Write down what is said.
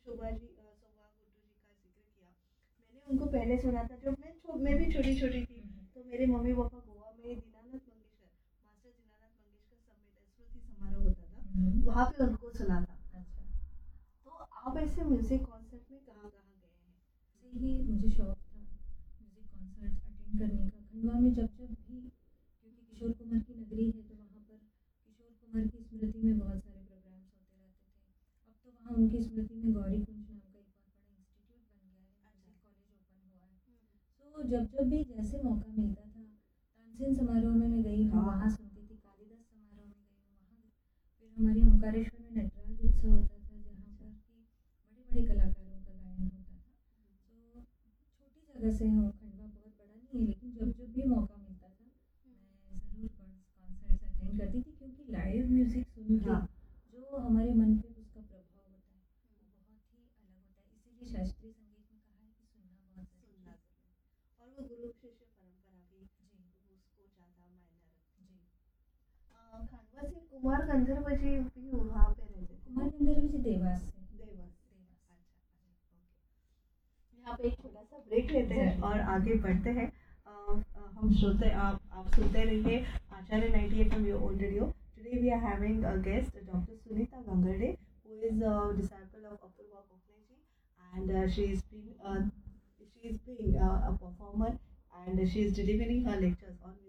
शोभा जी शोभा गुड्डू जी का जिक्र किया, मैंने उनको पहले सुना था जब मैं भी छोटी छोटी थी। तो मेरे मम्मी पापा गोवा में दीनानाथ मंगेशकर मास्टर दीनानाथ मंगेशकर समेत स्मृति समारोह होता था, वहाँ पे उनको सुना था। अच्छा, तो आप ऐसे म्यूजिक कॉन्सर्ट में कहाँ कहाँ गए हैं? ऐसे ही मुझे शौक था म्यूज़िक कॉन्सर्ट अटेंड करने का खंडवा में जब जब भी, क्योंकि किशोर कुमार की नगरी है तो वहाँ पर किशोर कुमार की स्मृति में बहुत सारे प्रोग्राम्स होते रहते थे। अब तो वहाँ उनकी स्मृति में गौरी कुंज नाम का एक बहुत बड़ा इंस्टीट्यूट बन गया है, म्यूज़िक कॉलेज ओपन हुआ है। तो जब जब भी जैसे मौका मिलता था, तानसेन समारोह में मैं गई हूँ, वहाँ सुनती थी, कालिदास समारोह में गई हूँ वहाँ, फिर हमारी ओंकारेश्वर में नटराज उत्सव होता था जहाँ पर कि बड़े बड़े कलाकारों का गायन होता था। तो छोटी जगह से हूँ, खंडवा बहुत बड़ा नहीं है, लेकिन जब जब भी मौका मिलता था मैं ज़रूर कॉन्सर्ट्स अटेंड करती थी, क्योंकि लाइव म्यूज़िक सुन के हाँ। जो हमारे मन पे उसका प्रभाव होता है वो बहुत ही अलग होता है। इसीलिए शास्त्रीय संगीत में कहा है कि सुनना बहुत ज़रूरी सुनना है। जरूर, और वो गुरु शिष्य परंपरा भी जी उसको ज्यादा मायने रखती जी। है। खंडवा से कुमार गंधर्व जी भी वहाँ पे रहते थे कुमार ना? गंधर्व जी देवास से। देवास से। देवास। अच्छा अच्छा, ओके। यहाँ पे एक छोटा सा ब्रेक लेते हैं और आगे बढ़ते हैं। हम सुनते आप सुनते रहिए आचार्य 90 FM your old radio. Today we are having a guest, Dr. Sunita Gangarde, who is a disciple of Apurva Gokhale ji, and she is being a performer, and she is delivering her lectures on